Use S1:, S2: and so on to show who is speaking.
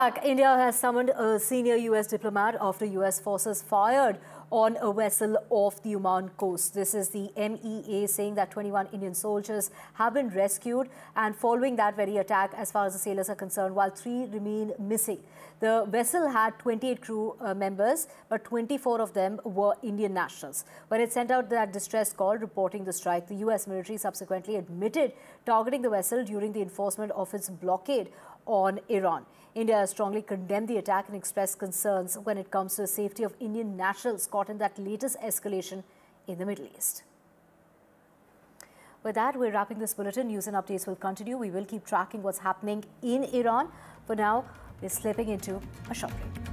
S1: India has summoned a senior US diplomat after US forces fired on a vessel off the Oman coast. This is the MEA saying that 21 Indian soldiers have been rescued, and following that very attack, as far as the sailors are concerned, while 3 remain missing. The vessel had 28 crew members, but 24 of them were Indian nationals. When it sent out that distress call reporting the strike, the US military subsequently admitted targeting the vessel during the enforcement of its blockade on Iran. India has strongly condemned the attack and expressed concerns when it comes to the safety of Indian nationals caught in that latest escalation in the Middle East. With that, we're wrapping this bulletin. News and updates will continue. We will keep tracking what's happening in Iran. For now, we're slipping into a short break.